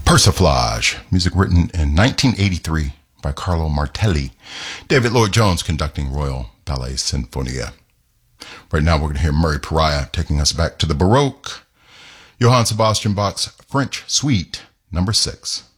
Persiflage, music written in 1983 by Carlo Martelli. David Lloyd Jones conducting Royal Ballet Sinfonia. Right now we're going to hear Murray Pariah taking us back to the Baroque. Johann Sebastian Bach's French Suite, number 6.